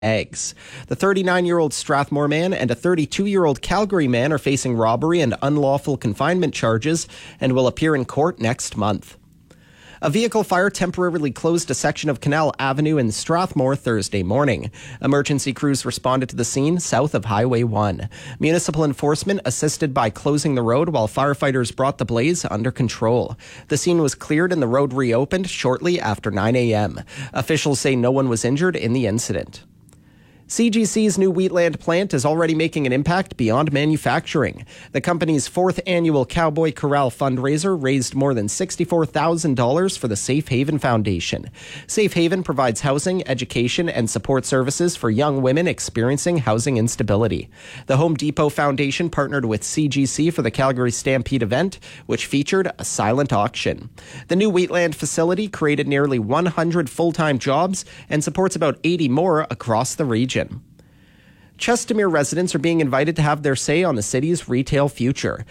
eggs. The 39-year-old Strathmore man and a 32-year-old Calgary man are facing robbery and unlawful confinement charges and will appear in court next month. A vehicle fire temporarily closed a section of Canal Avenue in Strathmore Thursday morning. Emergency crews responded to the scene south of Highway 1. Municipal enforcement assisted by closing the road while firefighters brought the blaze under control. The scene was cleared and the road reopened shortly after 9 a.m. Officials say no one was injured in the incident. CGC's new Wheatland plant is already making an impact beyond manufacturing. The company's fourth annual Cowboy Corral fundraiser raised more than $64,000 for the Safe Haven Foundation. Safe Haven provides housing, education, and support services for young women experiencing housing instability. The Home Depot Foundation partnered with CGC for the Calgary Stampede event, which featured a silent auction. The new Wheatland facility created nearly 100 full-time jobs and supports about 80 more across the region. Chestermere residents are being invited to have their say on the city's retail future.